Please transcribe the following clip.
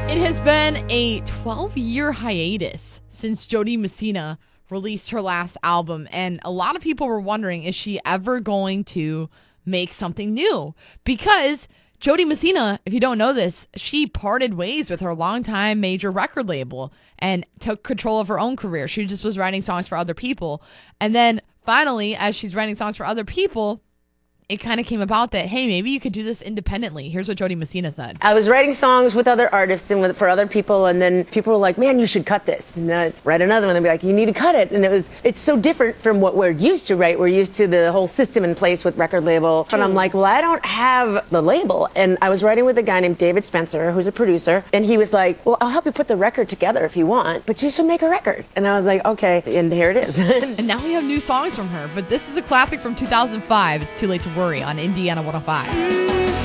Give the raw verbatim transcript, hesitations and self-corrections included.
It has been a twelve-year hiatus since Jody Messina released her last album, and a lot of people were wondering, is she ever going to make something new? Because Jody Messina, if you don't know this, she parted ways with her longtime major record label and took control of her own career. She just was writing songs for other people. And then finally, as she's writing songs for other people, it kind of came about that, hey, maybe you could do this independently. Here's what Jody Messina said. I was writing songs with other artists and with, for other people, and then people were like, man, you should cut this. And then I'd write another one, and they'd be like, you need to cut it. And it was, it's so different from what we're used to, right? We're used to the whole system in place with record label. And I'm like, well, I don't have the label. And I was writing with a guy named David Spencer, who's a producer, and he was like, well, I'll help you put the record together if you want, but you should make a record. And I was like, okay, and here it is. And now we have new songs from her, but this is a classic from two thousand five. It's Too Late to Worry on Indiana one oh five.